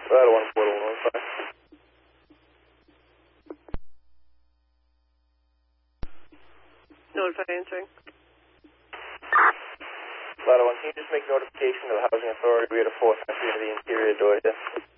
Ladder 1, 4115. Notify answering. Ladder 1, can you just make notification to the Housing Authority? We had a 4th entry into the interior door here.